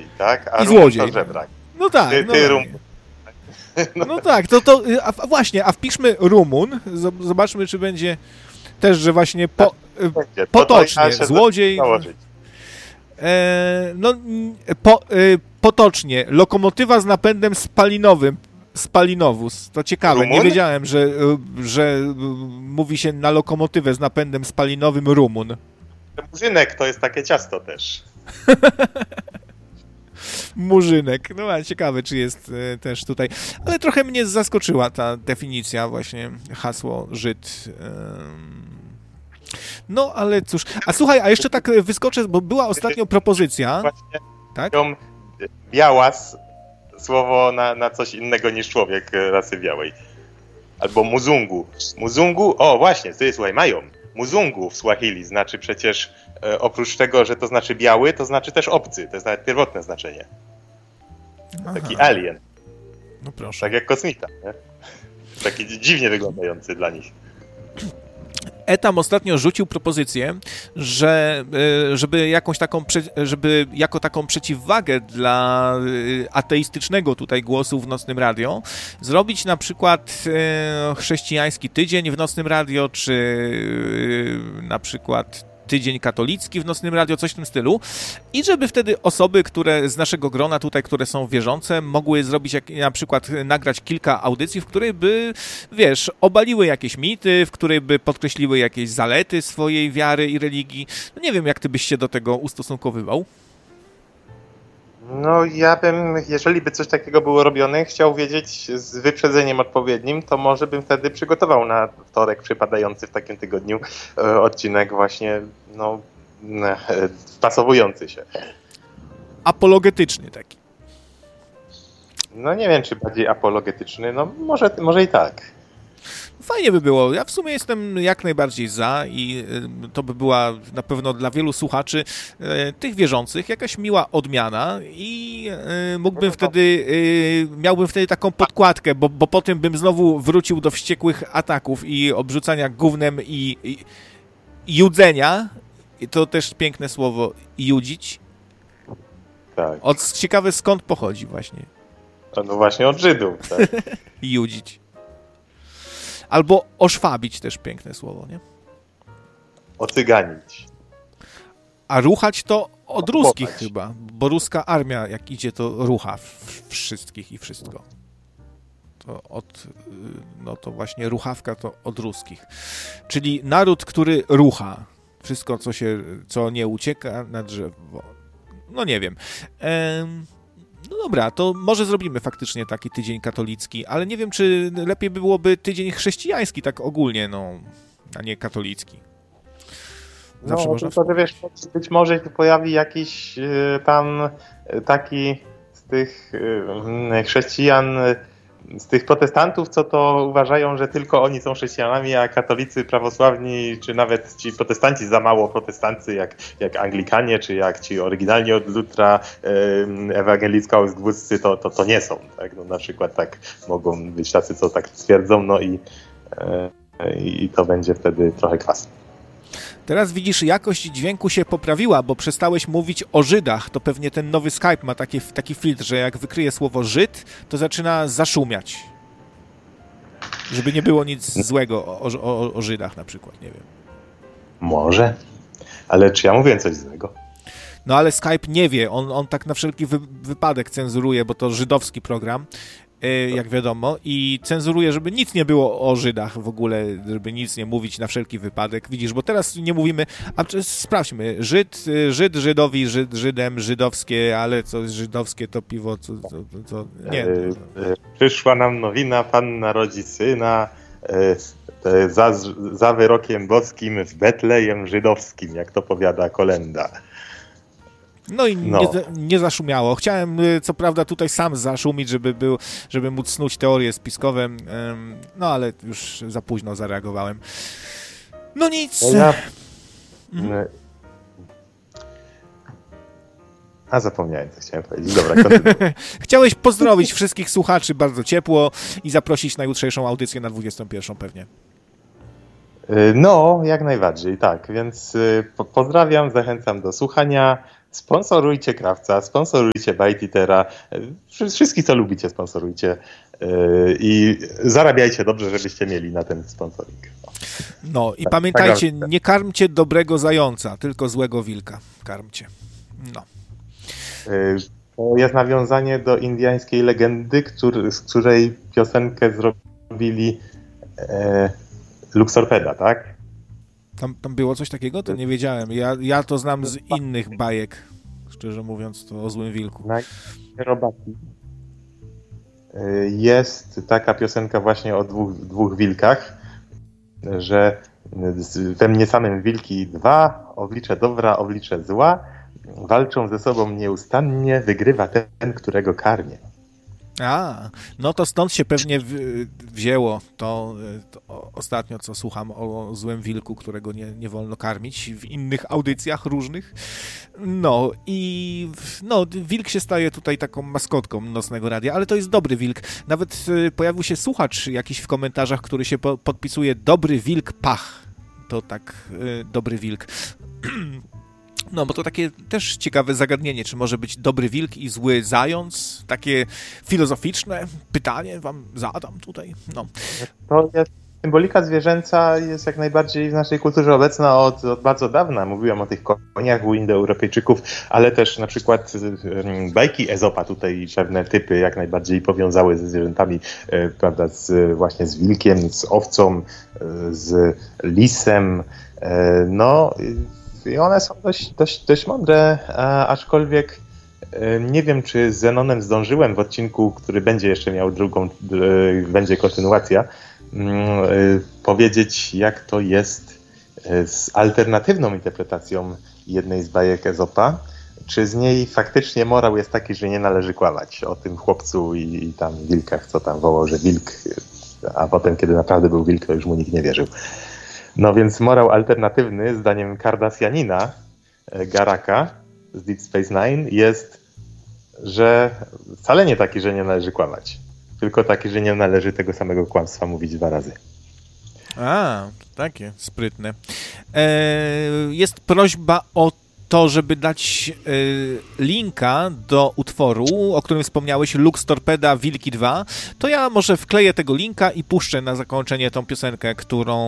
tak? A I złodziej. to żebrak. No tak. Ty Rumun. No tak, właśnie, a wpiszmy Rumun, zobaczmy, czy będzie też, że właśnie potocznie, złodziej... Potocznie, lokomotywa z napędem spalinowym, spalinowóz. To ciekawe, Rumun? Nie wiedziałem, że mówi się na lokomotywę z napędem spalinowym Rumun. Murzynek to jest takie ciasto też. Murzynek. No ale ciekawe, czy jest też tutaj. Ale trochę mnie zaskoczyła ta definicja właśnie, hasło Żyd. No, ale cóż. A słuchaj, a jeszcze tak wyskoczę, bo była ostatnio propozycja. Właśnie tak? Białas, słowo na coś innego niż człowiek rasy białej. Albo muzungu. Muzungu, o właśnie, słuchaj, mają. Muzungu w Swahili znaczy przecież, oprócz tego, że to znaczy biały, to znaczy też obcy. To jest nawet pierwotne znaczenie. Taki alien. No proszę. Tak jak kosmita, nie? Taki dziwnie wyglądający dla nich. Etam ostatnio rzucił propozycję, żeby jako taką przeciwwagę dla ateistycznego tutaj głosu w Nocnym Radio zrobić na przykład chrześcijański tydzień w Nocnym Radio, czy na przykład tydzień katolicki w Nocnym Radio, coś w tym stylu. I żeby wtedy osoby, które z naszego grona tutaj, które są wierzące, mogły zrobić na przykład nagrać kilka audycji, w której by, wiesz, obaliły jakieś mity, w której by podkreśliły jakieś zalety swojej wiary i religii. No nie wiem, jak ty byś się do tego ustosunkowywał. No ja bym, jeżeli by coś takiego było robione, chciał wiedzieć z wyprzedzeniem odpowiednim, to może bym wtedy przygotował na wtorek przypadający w takim tygodniu odcinek właśnie, wpasowujący się. Apologetyczny taki. No nie wiem, czy bardziej apologetyczny, no może i tak. Fajnie by było. Ja w sumie jestem jak najbardziej za i to by była na pewno dla wielu słuchaczy tych wierzących jakaś miła odmiana i miałbym wtedy taką podkładkę, bo potem bym znowu wrócił do wściekłych ataków i obrzucania gównem i judzenia. I to też piękne słowo, judzić. Tak. Ciekawe skąd pochodzi właśnie. No właśnie od Żydów, tak. Judzić. Albo oszwabić, też piękne słowo, nie? Ocyganić. A ruchać to od ruskich chyba, bo ruska armia jak idzie, to rucha wszystkich i wszystko. To właśnie ruchawka to od ruskich. Czyli naród, który rucha. Wszystko, co nie ucieka na drzewo. No nie wiem. No dobra, to może zrobimy faktycznie taki tydzień katolicki, ale nie wiem, czy lepiej byłoby tydzień chrześcijański, tak ogólnie, a nie katolicki. Zawsze można... tylko że wiesz, być może się pojawi jakiś tam taki z tych chrześcijan, z tych protestantów, co to uważają, że tylko oni są chrześcijanami, a katolicy, prawosławni, czy nawet ci protestanci za mało protestancy, jak Anglikanie, czy jak ci oryginalni od Lutra ewangelicko-augsburscy, to nie są. Tak? No, na przykład tak mogą być tacy, co tak twierdzą, i to będzie wtedy trochę kwas. Teraz widzisz, jakość dźwięku się poprawiła, bo przestałeś mówić o Żydach. To pewnie ten nowy Skype ma taki filtr, że jak wykryje słowo Żyd, to zaczyna zaszumiać. Żeby nie było nic złego o Żydach na przykład, nie wiem. Może, ale czy ja mówię coś złego? No ale Skype nie wie, on tak na wszelki wypadek cenzuruje, bo to żydowski program, jak wiadomo, i cenzuruje, żeby nic nie było o Żydach w ogóle, żeby nic nie mówić na wszelki wypadek. Widzisz, bo teraz nie mówimy, sprawdźmy, Żyd, Żydowi, Żydem, żydowskie, ale co jest żydowskie, to piwo, co nie. Przyszła nam nowina, Pan narodzi syna, za wyrokiem boskim w Betlejem żydowskim, jak to powiada kolenda. No i nie zaszumiało. Chciałem, co prawda, tutaj sam zaszumić, żeby móc snuć teorie spiskowe, no ale już za późno zareagowałem. No nic. Zapomniałem, co chciałem powiedzieć. Dobra, kontynuuj. Chciałeś pozdrowić wszystkich słuchaczy bardzo ciepło i zaprosić na jutrzejszą audycję na 21 pewnie. No, jak najbardziej, tak. Więc pozdrawiam, zachęcam do słuchania. Sponsorujcie Krawca, sponsorujcie Bite-Eatera, wszystkich, co lubicie, sponsorujcie i zarabiajcie dobrze, żebyście mieli na ten sponsoring. No i pamiętajcie, nie karmcie dobrego zająca, tylko złego wilka karmcie. No. To jest nawiązanie do indiańskiej legendy, z której piosenkę zrobili Luxorpeda, tak? Tam było coś takiego? To nie wiedziałem. Ja to znam z innych bajek, szczerze mówiąc, to o złym wilku. Na Robaki jest taka piosenka właśnie o dwóch wilkach, że we mnie samym wilki dwa, oblicze dobra, oblicze zła, walczą ze sobą nieustannie, wygrywa ten, którego karmię. No to stąd się pewnie wzięło to ostatnio, co słucham o złym wilku, którego nie wolno karmić w innych audycjach różnych. No i wilk się staje tutaj taką maskotką Nocnego Radia, ale to jest dobry wilk. Nawet pojawił się słuchacz jakiś w komentarzach, który się podpisuje Dobry Wilk Pach. To tak, Dobry Wilk. No, bo to takie też ciekawe zagadnienie, czy może być dobry wilk i zły zając? Takie filozoficzne pytanie wam zadam tutaj. No. To jest, symbolika zwierzęca jest jak najbardziej w naszej kulturze obecna od bardzo dawna. Mówiłem o tych koniach u Indoeuropejczyków, ale też na przykład bajki Ezopa tutaj pewne typy jak najbardziej powiązały ze zwierzętami, prawda, właśnie z wilkiem, z owcą, z lisem. No i one są dość mądre, aczkolwiek nie wiem, czy z Zenonem zdążyłem w odcinku, który będzie jeszcze miał będzie kontynuacja, powiedzieć, jak to jest z alternatywną interpretacją jednej z bajek Ezopa. Czy z niej faktycznie morał jest taki, że nie należy kłamać o tym chłopcu i tam wilkach, co tam wołał, że wilk, a potem, kiedy naprawdę był wilk, to już mu nikt nie wierzył. No więc morał alternatywny, zdaniem Kardashianina, Garaka z Deep Space Nine, jest, że wcale nie taki, że nie należy kłamać, tylko taki, że nie należy tego samego kłamstwa mówić 2 razy. Takie sprytne. Jest prośba o to, żeby dać linka do utworu, o którym wspomniałeś, Lux Torpeda Wilki 2, to ja może wkleję tego linka i puszczę na zakończenie tą piosenkę,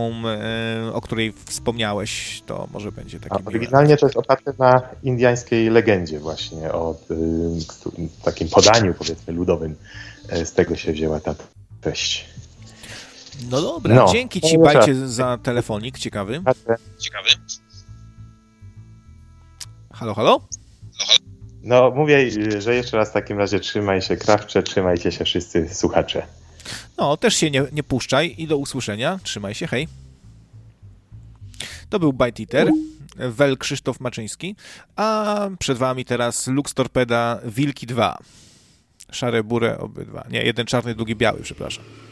o której wspomniałeś. To może będzie taki oryginalnie to jest oparte na indiańskiej legendzie właśnie, o takim podaniu, powiedzmy, ludowym. Z tego się wzięła ta treść. No dobra, dzięki ci, Bajcie, za telefonik, ciekawy. Halo? No mówię, że jeszcze raz w takim razie trzymaj się, Krawcze, trzymajcie się wszyscy słuchacze. No, też się nie puszczaj i do usłyszenia. Trzymaj się, hej. To był Bite-Eater, Wel Krzysztof Maczyński, a przed wami teraz Lux Torpeda Wilki 2. Szare burę obydwa. Nie, jeden czarny, drugi biały, przepraszam.